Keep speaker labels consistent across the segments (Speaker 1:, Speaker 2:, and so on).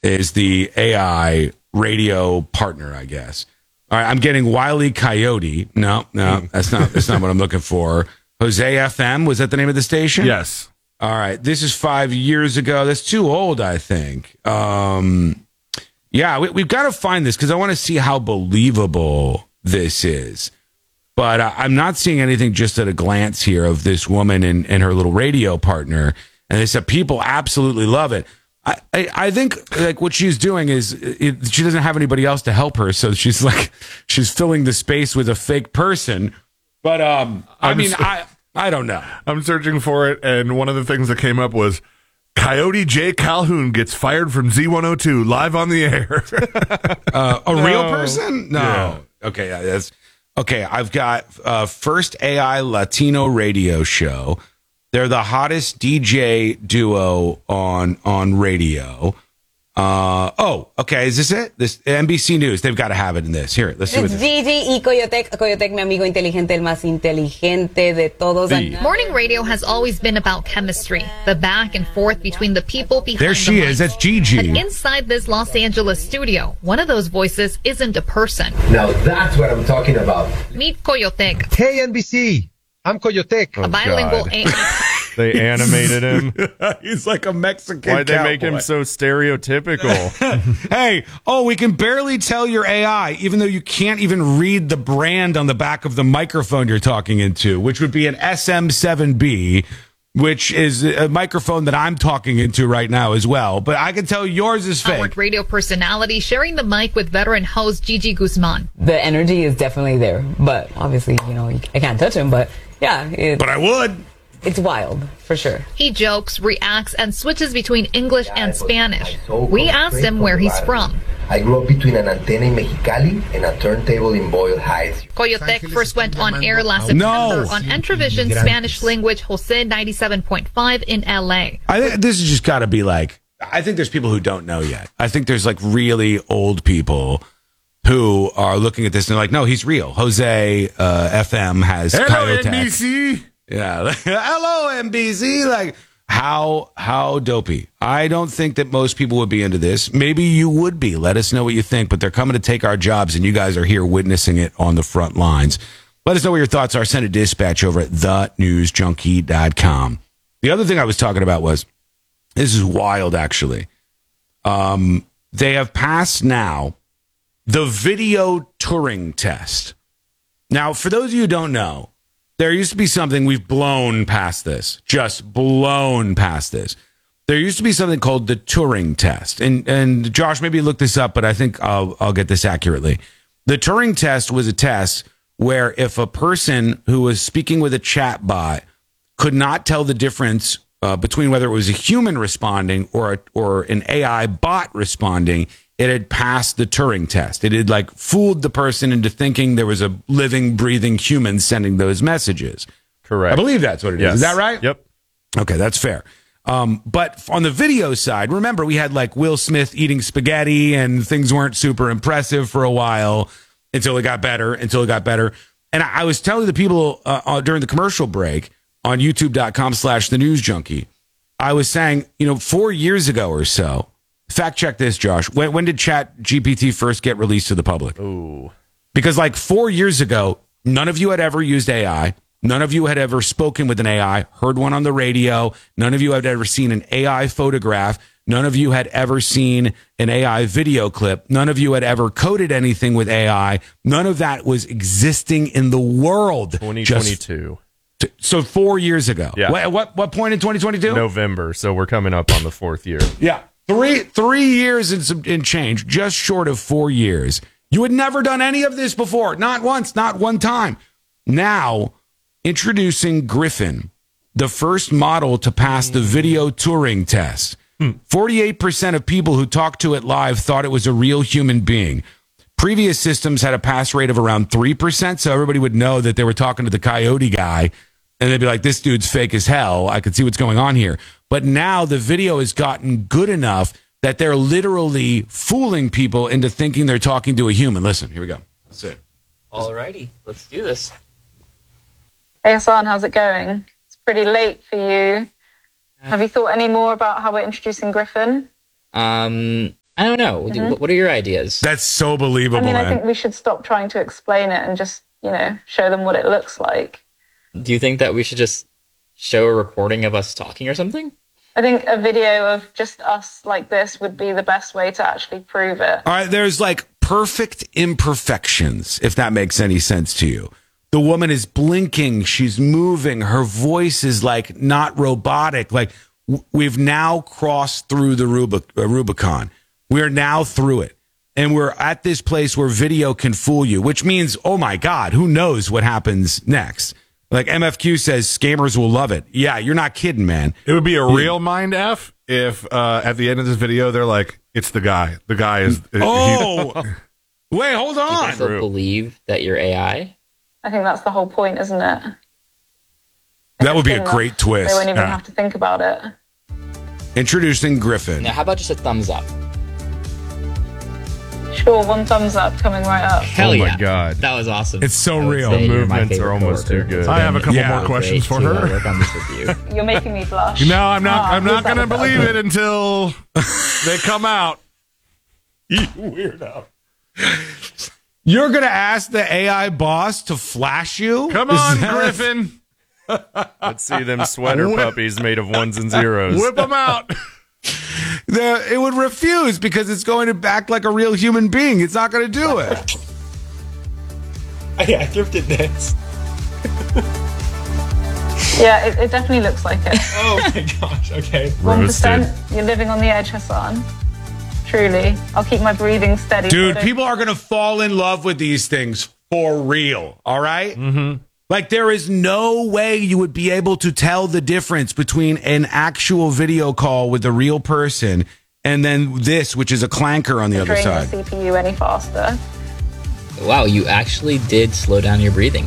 Speaker 1: is the AI radio partner, I guess. All right, I'm getting Wile E. Coyote. No, that's not what I'm looking for. Jose FM, was that the name of the station?
Speaker 2: Yes.
Speaker 1: All right, this is 5 years ago. That's too old, I think. Yeah, we've got to find this because I want to see how believable this is. But I'm not seeing anything just at a glance here of this woman and her little radio partner. And they said people absolutely love it. I think like what she's doing is she doesn't have anybody else to help her, so she's filling the space with a fake person. But I don't know.
Speaker 2: I'm searching for it, and one of the things that came up was Coyote J. Calhoun gets fired from Z102 live on the air.
Speaker 1: A real person? No.
Speaker 2: Yeah.
Speaker 1: Okay, that's okay. I've got First AI Latino radio show. They're the hottest DJ duo on radio. Okay. Is this it? This NBC News. They've got to have it in this. Here, let's see what
Speaker 3: It's Gigi y Coyotec. Coyotec, mi amigo inteligente, el más inteligente de todos.
Speaker 4: Morning radio has always been about chemistry, the back and forth between the people behind
Speaker 1: There she
Speaker 4: the
Speaker 1: is.
Speaker 4: mic.
Speaker 1: That's Gigi.
Speaker 4: But inside this Los Angeles studio, one of those voices isn't a person.
Speaker 5: Now that's what I'm talking about.
Speaker 4: Meet Coyotec,
Speaker 6: Hey, NBC. I'm Coyotec.
Speaker 4: a bilingual
Speaker 2: God.
Speaker 4: AI.
Speaker 2: They animated him.
Speaker 1: He's like a Mexican.
Speaker 2: Why'd they make him so stereotypical?
Speaker 1: Hey, we can barely tell your AI, even though you can't even read the brand on the back of the microphone you're talking into, which would be an SM7B, which is a microphone that I'm talking into right now as well. But I can tell yours is fake.
Speaker 4: Network radio personality sharing the mic with veteran host Gigi Guzman.
Speaker 3: The energy is definitely there, but obviously, I can't touch him. But yeah,
Speaker 1: But I would.
Speaker 3: it's wild for sure.
Speaker 4: He jokes, reacts, and switches between English and Spanish.
Speaker 5: So
Speaker 4: We asked him where he's from.
Speaker 5: I grew up between an antenna in Mexicali and a turntable in Boyle Heights.
Speaker 4: Coyotec first went on air last September on Entravision Spanish language Jose 97.5 in LA.
Speaker 1: I think this has just got to be like, I think there's people who don't know yet. I think there's like really old people who are looking at this and they're like, no, he's real. Jose FM has
Speaker 2: Hello,
Speaker 1: Coyotec.
Speaker 2: NBC.
Speaker 1: Yeah. Hello, NBC. Like, how dopey. I don't think that most people would be into this. Maybe you would be. Let us know what you think. But they're coming to take our jobs, and you guys are here witnessing it on the front lines. Let us know what your thoughts are. Send a dispatch over at thenewsjunkie.com. The other thing I was talking about was, this is wild, actually. They have passed now the video Turing test. Now, for those of you who don't know, there used to be something, we've blown past this, just blown past this. There used to be something called the Turing test. And Josh, maybe look this up, but I think I'll get this accurately. The Turing test was a test where if a person who was speaking with a chat bot could not tell the difference between whether it was a human responding or an AI bot responding, it had passed the Turing test. It had like fooled the person into thinking there was a living, breathing human sending those messages.
Speaker 2: Correct.
Speaker 1: I believe that's what it is.
Speaker 2: Yes.
Speaker 1: Is that right?
Speaker 2: Yep.
Speaker 1: Okay, that's fair. But on the video side, remember we had like Will Smith eating spaghetti and things weren't super impressive for a while until it got better, And I was telling the people during the commercial break on youtube.com/thenewsjunkie, I was saying, 4 years ago or so, fact check this, Josh. When did ChatGPT first get released to the public?
Speaker 2: Ooh.
Speaker 1: Because like 4 years ago, none of you had ever used AI. None of you had ever spoken with an AI, heard one on the radio. None of you had ever seen an AI photograph. None of you had ever seen an AI video clip. None of you had ever coded anything with AI. None of that was existing in the world.
Speaker 2: 2022.
Speaker 1: So 4 years ago.
Speaker 2: Yeah.
Speaker 1: What point in 2022?
Speaker 2: November. So we're coming up on the fourth year.
Speaker 1: Yeah. Three years and change, just short of 4 years. You had never done any of this before. Not once, not one time. Now, introducing Griffin, the first model to pass the video Turing test. 48% of people who talked to it live thought it was a real human being. Previous systems had a pass rate of around 3%, so everybody would know that they were talking to the Coyote guy, and they'd be like, this dude's fake as hell. I could see what's going on here. But now the video has gotten good enough that they're literally fooling people into thinking they're talking to a human. Listen, here we go. That's it.
Speaker 7: Alrighty, let's do this.
Speaker 8: Hey Hassan, how's it going? It's pretty late for you. Have you thought any more about how we're introducing Griffin?
Speaker 7: I don't know. What are your ideas?
Speaker 1: That's so believable,
Speaker 8: I mean,
Speaker 1: man.
Speaker 8: I think we should stop trying to explain it and just, show them what it looks like.
Speaker 7: Do you think that we should just show a recording of us talking or something?
Speaker 8: I think a video of just us like this would be the best way to actually prove it.
Speaker 1: All right, there's like perfect imperfections, if that makes any sense to you. The woman is blinking, she's moving, her voice is like not robotic. Like we've now crossed through the Rubicon. We're now through it. And we're at this place where video can fool you, which means, oh my God, who knows what happens next? Like MFQ says, scammers will love it. Yeah, you're not kidding, man.
Speaker 2: It would be a real mind F if at the end of this video, they're like, it's the guy. The guy is...
Speaker 1: Oh! Wait, hold
Speaker 7: Do you
Speaker 1: on.
Speaker 7: think they'll believe that you're AI?
Speaker 8: I think that's the whole point, isn't it?
Speaker 1: That would be a great twist.
Speaker 8: They won't even have to think about it.
Speaker 1: Introducing Griffin.
Speaker 7: Now, how about just a thumbs up?
Speaker 8: Sure, 1 thumbs up coming right up.
Speaker 7: Hell yeah.
Speaker 2: my God.
Speaker 7: That was awesome.
Speaker 1: It's so
Speaker 7: I would
Speaker 1: real.
Speaker 7: say
Speaker 2: The
Speaker 7: you're my
Speaker 2: movements are
Speaker 7: favorite
Speaker 2: almost too
Speaker 7: coworker.
Speaker 2: good. I have a couple more questions for her.
Speaker 7: Work on this with you.
Speaker 8: You're making me blush.
Speaker 2: No, I'm not. I'm not going to
Speaker 8: that
Speaker 2: believe it until they come out.
Speaker 1: You weirdo. You're going to ask the AI boss to flash you?
Speaker 2: Come on, Griffin.
Speaker 9: Let's see them sweater puppies made of ones and zeros.
Speaker 2: Whip them out.
Speaker 1: It would refuse because it's going to act like a real human being. It's not going to do it.
Speaker 7: I thrifted this.
Speaker 8: Yeah, it definitely looks like it.
Speaker 7: Oh my gosh, okay.
Speaker 8: 1%, you're living on the edge, Hassan. Truly. I'll keep my breathing steady.
Speaker 1: Dude, people are going to fall in love with these things for real. All right? Mm-hmm. Like, there is no way you would be able to tell the difference between an actual video call with a real person and then this, which is a clanker on the other side.
Speaker 8: Drain the CPU any faster.
Speaker 7: Wow, you actually did slow down your breathing.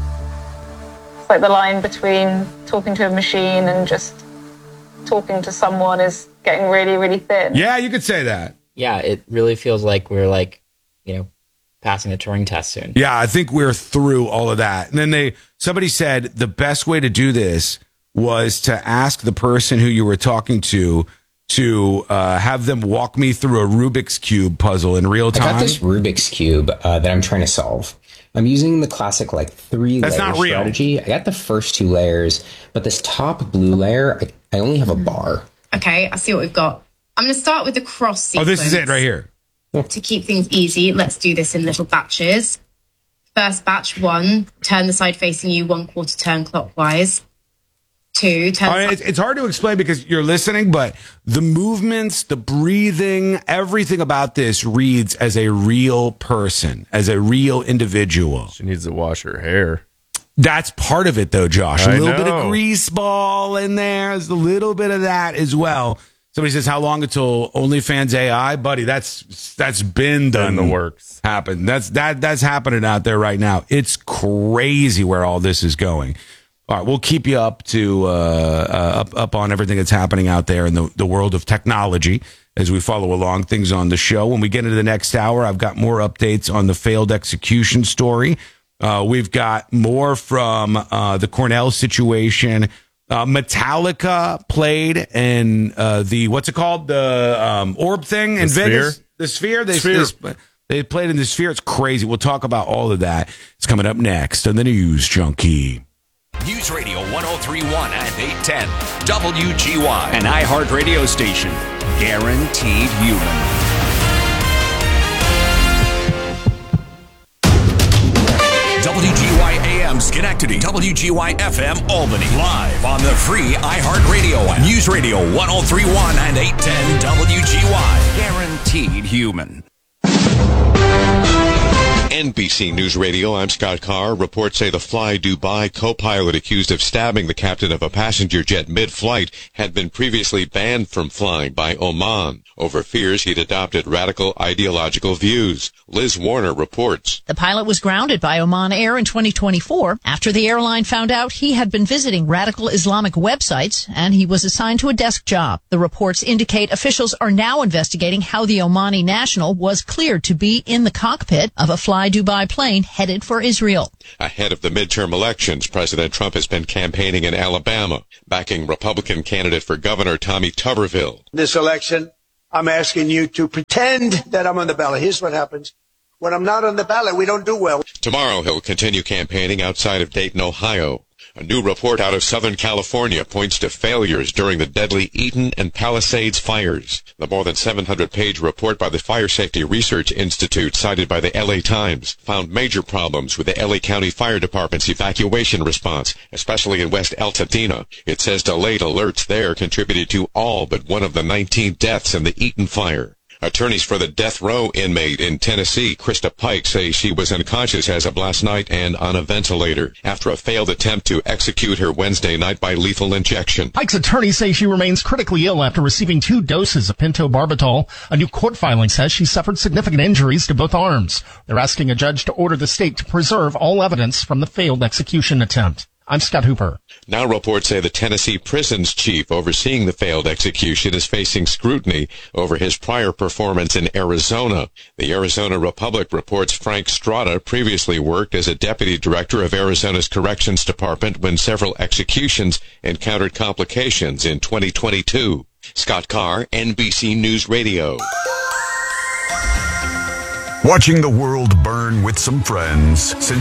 Speaker 8: It's like the line between talking to a machine and just talking to someone is getting really, really thin.
Speaker 1: Yeah, you could say that.
Speaker 7: Yeah, it really feels like we're passing the Turing test soon.
Speaker 1: Yeah, I think we're through all of that. And then somebody said the best way to do this was to ask the person who you were talking to have them walk me through a Rubik's Cube puzzle in real time.
Speaker 10: I got this Rubik's Cube that I'm trying to solve. I'm using the classic 3-layer strategy. I got the first 2 layers, but this top blue layer, I only have a bar.
Speaker 11: Okay, I see what we've got. I'm going to start with the cross sequence.
Speaker 1: Oh, this is it right here.
Speaker 11: To keep things easy, let's do this in little batches. First batch 1, turn the side facing you 1/4 turn clockwise. 2, turn.
Speaker 1: It's hard to explain because you're listening, but the movements, the breathing, everything about this reads as a real person, as a real individual.
Speaker 9: She needs to wash her hair.
Speaker 1: That's part of it, though, Josh. A
Speaker 9: I
Speaker 1: little bit
Speaker 9: know.
Speaker 1: of grease ball in there. There's a little bit of that as well. Somebody says, how long until OnlyFans AI? Buddy, that's been done.
Speaker 9: In the works.
Speaker 1: Happened. That's happening out there right now. It's crazy where all this is going. All right, we'll keep you up to up on everything that's happening out there in the world of technology as we follow along things on the show. When we get into the next hour, I've got more updates on the failed execution story. We've got more from the Cornell situation. Metallica played in the what's it called, the orb thing in Vegas, the Sphere. They played in the Sphere. It's crazy. We'll talk about all of that. It's coming up next on the News Junkie.
Speaker 12: News Radio 103.1 and 810 WGY, an iHeart radio station, guaranteed human. WGY AM Schenectady, WGY FM Albany, live on the free iHeartRadio app. News Radio 103.1 and 810 WGY, guaranteed human.
Speaker 13: NBC News Radio, I'm Scott Carr. Reports say the Fly Dubai co-pilot accused of stabbing the captain of a passenger jet mid-flight had been previously banned from flying by Oman over fears he'd adopted radical ideological views. Liz Warner reports.
Speaker 14: The pilot was grounded by Oman Air in 2024 after the airline found out he had been visiting radical Islamic websites and he was assigned to a desk job. The reports indicate officials are now investigating how the Omani national was cleared to be in the cockpit of a Fly Dubai plane headed for Israel.
Speaker 13: Ahead of the midterm elections, President Trump has been campaigning in Alabama, backing Republican candidate for governor Tommy Tuberville.
Speaker 15: This election, I'm asking you to pretend that I'm on the ballot. Here's what happens. When I'm not on the ballot, we don't do well.
Speaker 13: Tomorrow, he'll continue campaigning outside of Dayton, Ohio. A new report out of Southern California points to failures during the deadly Eaton and Palisades fires. The more than 700-page report by the Fire Safety Research Institute, cited by the LA Times, found major problems with the LA County Fire Department's evacuation response, especially in West Altadena. It says delayed alerts there contributed to all but one of the 19 deaths in the Eaton fire. Attorneys for the death row inmate in Tennessee, Krista Pike, say she was unconscious as of last night and on a ventilator after a failed attempt to execute her Wednesday night by lethal injection.
Speaker 16: Pike's attorneys say she remains critically ill after receiving 2 doses of pentobarbital. A new court filing says she suffered significant injuries to both arms. They're asking a judge to order the state to preserve all evidence from the failed execution attempt. I'm Scott Hooper.
Speaker 13: Now reports say the Tennessee prisons chief overseeing the failed execution is facing scrutiny over his prior performance in Arizona. The Arizona Republic reports Frank Strada previously worked as a deputy director of Arizona's Corrections Department when several executions encountered complications in 2022. Scott Carr, NBC News Radio.
Speaker 17: Watching the world burn with some friends.